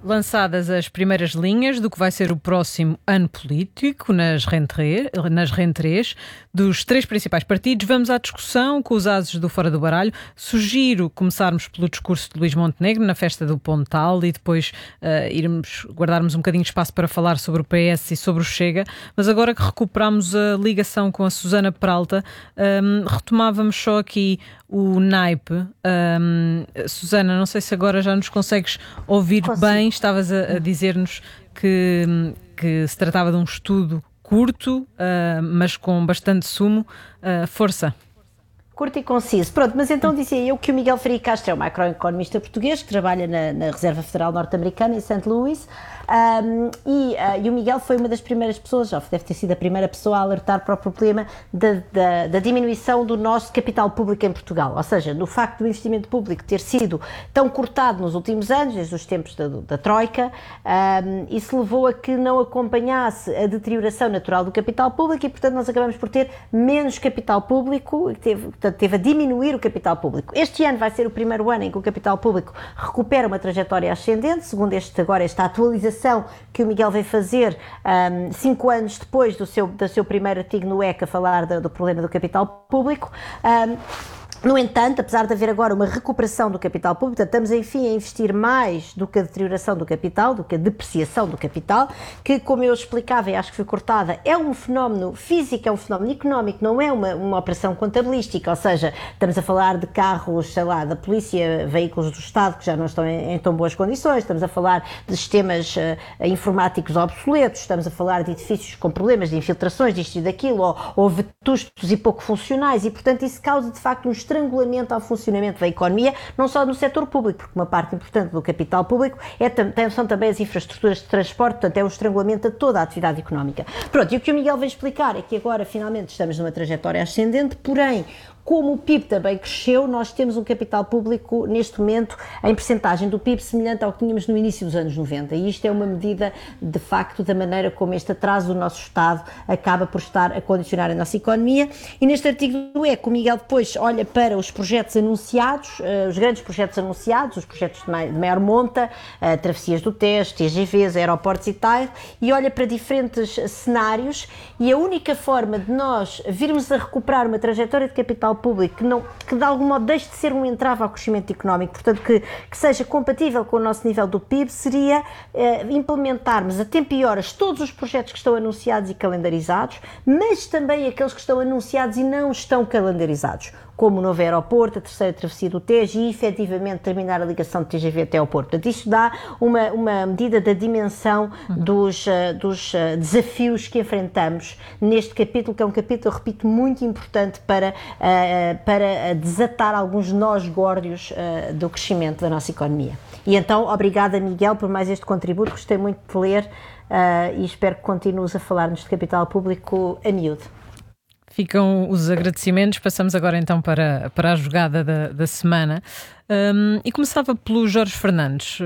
Lançadas as primeiras linhas do que vai ser o próximo ano político nas rentrées dos três principais partidos, vamos à discussão com os ases do Fora do Baralho. Sugiro começarmos pelo discurso de Luís Montenegro na festa do Pontal e depois guardarmos um bocadinho de espaço para falar sobre o PS e sobre o Chega. Mas agora que recuperamos a ligação com a Susana Peralta, retomávamos só aqui o naipe. Susana, não sei se agora já nos consegues ouvir bem. Estavas a dizer-nos que se tratava de um estudo curto, mas com bastante sumo. Força. Curto e conciso. Pronto, mas então dizia eu que o Miguel Ferreira Castro é um macroeconomista português que trabalha na Reserva Federal Norte-Americana, em St. Louis, e o Miguel foi uma das primeiras pessoas, já deve ter sido a primeira pessoa a alertar para o problema da diminuição do nosso capital público em Portugal, ou seja, no facto do investimento público ter sido tão cortado nos últimos anos, desde os tempos da Troika, isso levou a que não acompanhasse a deterioração natural do capital público e, portanto, nós acabamos por ter menos capital público, teve a diminuir o capital público. Este ano vai ser o primeiro ano em que o capital público recupera uma trajetória ascendente, segundo esta atualização que o Miguel veio fazer 5 anos depois do seu primeiro artigo no ECA a falar do problema do capital público. No entanto, apesar de haver agora uma recuperação do capital público, estamos enfim a investir mais do que a deterioração do capital, do que a depreciação do capital, que, como eu explicava e acho que foi cortada, é um fenómeno físico, é um fenómeno económico, não é uma operação contabilística, ou seja, estamos a falar de carros, sei lá, da polícia, veículos do Estado que já não estão em tão boas condições, estamos a falar de sistemas informáticos obsoletos, estamos a falar de edifícios com problemas de infiltrações, disto e daquilo, ou vetustos e pouco funcionais, e portanto isso causa de facto um estrangulamento ao funcionamento da economia, não só no setor público, porque uma parte importante do capital público são também as infraestruturas de transporte, portanto é um estrangulamento a toda a atividade económica. Pronto, e o que o Miguel veio explicar é que agora finalmente estamos numa trajetória ascendente, porém, como o PIB também cresceu, nós temos um capital público, neste momento, em percentagem do PIB, semelhante ao que tínhamos no início dos anos 90. E isto é uma medida, de facto, da maneira como este atraso do nosso Estado acaba por estar a condicionar a nossa economia. E neste artigo do ECO, o Miguel depois olha para os projetos anunciados, os grandes projetos anunciados, os projetos de maior monta, travessias do Tejo, TGVs, aeroportos e tal, e olha para diferentes cenários, e a única forma de nós virmos a recuperar uma trajetória de capital público que de algum modo deixe de ser um entrave ao crescimento económico, portanto que seja compatível com o nosso nível do PIB, seria implementarmos a tempo e horas todos os projetos que estão anunciados e calendarizados, mas também aqueles que estão anunciados e não estão calendarizados, como o novo aeroporto, a terceira travessia do Tejo e, efetivamente, terminar a ligação de TGV até ao Porto. Portanto, isto dá uma medida da dimensão dos desafios que enfrentamos neste capítulo, que é um capítulo, eu repito, muito importante para desatar alguns nós górdios do crescimento da nossa economia. E então, obrigada, Miguel, por mais este contributo, gostei muito de ler e espero que continues a falar-nos de capital público a miúdo. Ficam os agradecimentos. Passamos agora então para a jogada da semana. E começava pelo Jorge Fernandes,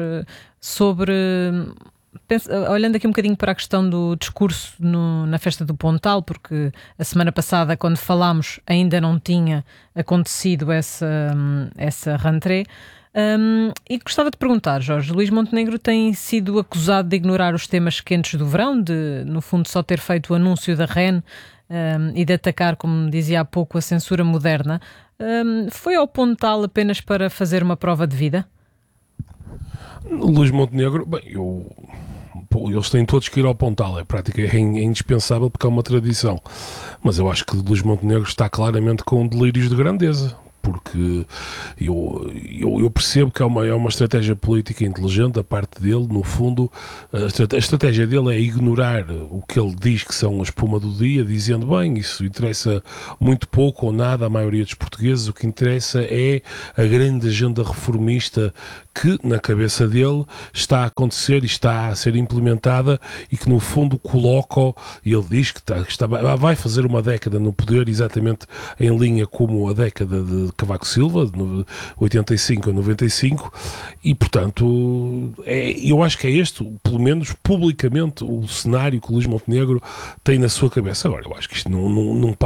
olhando aqui um bocadinho para a questão do discurso na festa do Pontal, porque a semana passada, quando falámos, ainda não tinha acontecido essa rentrée. E gostava de perguntar, Jorge, Luís Montenegro tem sido acusado de ignorar os temas quentes do verão, de, no fundo, só ter feito o anúncio da REN e de atacar, como dizia há pouco, a censura moderna. Foi ao Pontal apenas para fazer uma prova de vida? Luís Montenegro, bem, eles têm todos que ir ao Pontal, é indispensável porque é uma tradição, mas eu acho que Luís Montenegro está claramente com delírios de grandeza, porque eu percebo que é uma estratégia política inteligente da parte dele. No fundo, a estratégia dele é ignorar o que ele diz que são a espuma do dia, dizendo, bem, isso interessa muito pouco ou nada à maioria dos portugueses, o que interessa é a grande agenda reformista que, na cabeça dele, está a acontecer e está a ser implementada e que, no fundo, ele diz que vai fazer uma década no poder, exatamente em linha como a década de Cavaco Silva, de 85 a 95, e, portanto, eu acho que é este, pelo menos publicamente, o cenário que o Luís Montenegro tem na sua cabeça. Agora, eu acho que isto não